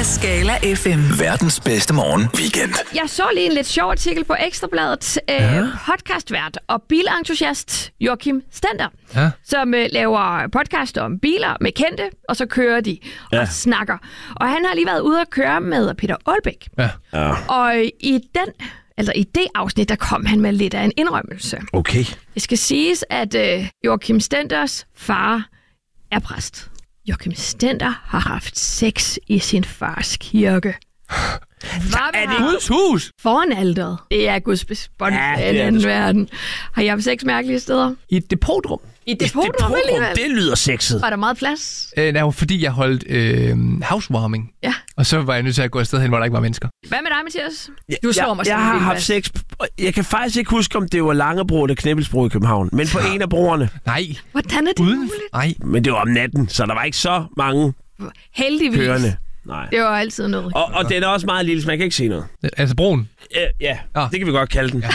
af Skala FM. Verdens bedste morgen weekend. Jeg så lige en lidt sjov artikel på Ekstrabladet. Podcastvært og bilentusiast Joachim Stender, som laver podcast om biler med kendte, og så kører de og snakker. Og han har lige været ude at køre med Peter Aalbæk. Og i det afsnit, der kom han med lidt af en indrømmelse. Okay. Det skal siges, at Joachim Stenders far er præst. Joachim Stender har haft sex i sin fars kirke. Er det Guds hus? Foran alteret. Det er Guds bespond af en anden verden. Har I haft sex mærkelige steder? I et depotrum. I depotrum alligevel? Det lyder sexet. Var der meget plads? Det var fordi, jeg holdt housewarming. Ja. Og så var jeg nødt til at gå afsted hen, hvor der ikke var mennesker. Hvad med dig, Mathias? Du slår mig jeg har haft sex. Jeg kan faktisk ikke huske, om det var Langebro eller Knibbelsbro i København. Men på en af broerne. Nej. Hvordan er det muligt? Nej. Men det var om natten, så der var ikke så mange heldigvis kørende. Nej. Det var altid noget. Og den er også meget lille, så man kan ikke se noget. Altså broen? Ja, det kan vi godt kalde den. Ja.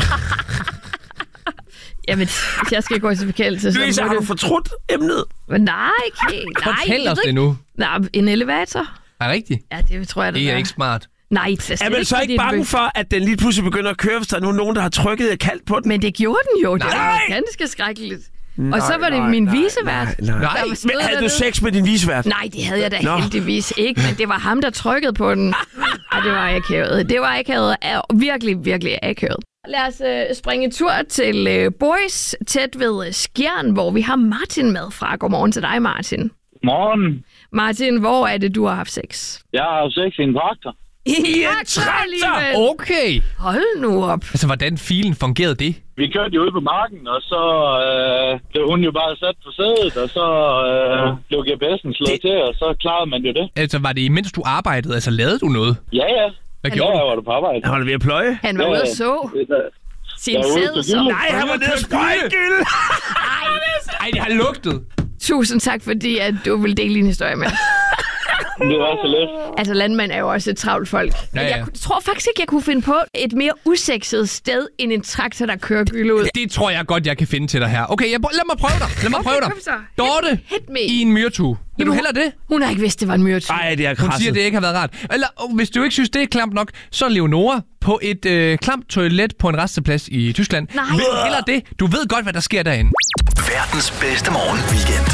Jamen, hvis jeg skal gå til bekendelse... Louise, har du fortrudt emnet? Nej, ikke helt. Fortæl os det nu. Nej, en elevator. Er det rigtigt? Ja, det tror jeg, det er ikke smart. Nej, det er man så ikke bange for, at den lige pludselig begynder at køre, hvis der er nogen, der har trykket og kaldt på den? Men det gjorde den jo. Det var ganske skrækkeligt. Og så var det min vicevært. Nej. Men havde du sex med din vicevært? Nej, det havde jeg da heldigvis ikke, men det var ham, der trykkede på den. Og det var akavet. Det var akavet. Virkelig, virkelig akavet. Lad os springe en tur til Boris, tæt ved Skjern, hvor vi har Martin med fra. Godmorgen til dig, Martin. Morgen. Martin, hvor er det, du har haft sex? Jeg har haft sex i en traktor. I en traktor? Okay. Hold nu op. Altså, hvordan filen fungerede det? Vi kørte jo ud på marken, og så blev hun jo bare sat på sædet, og så blev GPS'en slået til, og så klarede man jo det. Altså, var det imens du arbejdede? Altså, lavede du noget? Ja. Hvad gjorde du? Var du på arbejde. Han var ved at pløje? Han var ude og så. Sin sæd så. Nej, han var nede og sprøjte gylde. Ej, det har lugtet. Tusind tak, fordi at du vil dele din historie med os. Det var så let. Altså, landmand er jo også et travlt folk. Men jeg tror faktisk ikke, jeg kunne finde på et mere usekset sted, end en traktor, der kører gylde ud. Det tror jeg godt, jeg kan finde til dig her. Okay, lad mig prøve dig. Kom så. Dorte i en myretue. Vil du hellere det? Hun har ikke vidst, det var en myretue. Nej, det er krasset. Hun siger, det ikke har været rart. Eller hvis du ikke synes, det er klamt nok, så er Leonora på et klamt toilet på en resteplads i Tyskland. Nej. Hellere det. Du ved godt, hvad der sker derinde. Verdens bedste morgen weekend.